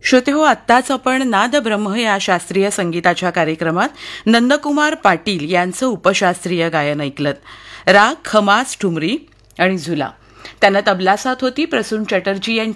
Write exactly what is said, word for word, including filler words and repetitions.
श्रोते हो, आत्ताच आपण नाद ब्रह्म या शास्त्रीय संगीताच्या कार्यक्रमात नंदकुमार पाटील यांचं उपशास्त्रीय गायन ऐकलं. राग खमास ठुमरी आणि झुला. त्यांना तबला साथ होती प्रसून चटर्जी यांची.